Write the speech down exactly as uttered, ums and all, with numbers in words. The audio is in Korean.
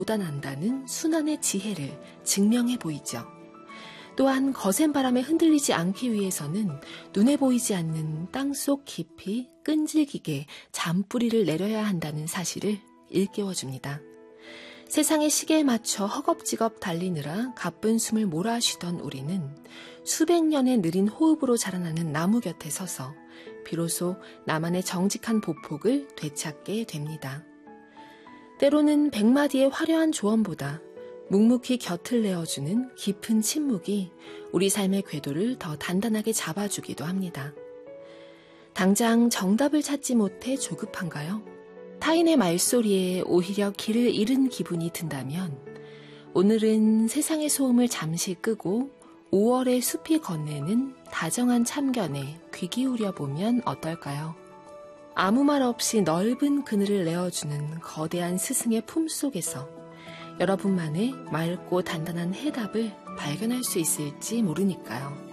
쏟아난다는 순환의 지혜를 증명해 보이죠. 또한 거센 바람에 흔들리지 않기 위해서는 눈에 보이지 않는 땅속 깊이 끈질기게 잔뿌리를 내려야 한다는 사실을 일깨워줍니다. 세상의 시계에 맞춰 허겁지겁 달리느라 가쁜 숨을 몰아쉬던 우리는 수백 년의 느린 호흡으로 자라나는 나무 곁에 서서 비로소 나만의 정직한 보폭을 되찾게 됩니다. 때로는 백마디의 화려한 조언보다 묵묵히 곁을 내어주는 깊은 침묵이 우리 삶의 궤도를 더 단단하게 잡아주기도 합니다. 당장 정답을 찾지 못해 조급한가요? 타인의 말소리에 오히려 길을 잃은 기분이 든다면 오늘은 세상의 소음을 잠시 끄고 오월의 숲이 건네는 다정한 참견에 귀 기울여 보면 어떨까요? 아무 말 없이 넓은 그늘을 내어주는 거대한 스승의 품속에서 여러분만의 맑고 단단한 해답을 발견할 수 있을지 모르니까요.